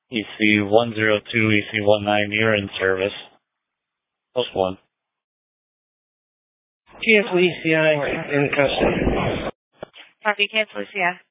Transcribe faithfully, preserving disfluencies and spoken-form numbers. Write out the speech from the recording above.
E C one zero two, E C one nine, you're in service. Post one. Cancel E C I in custody. Copy, cancel E C I.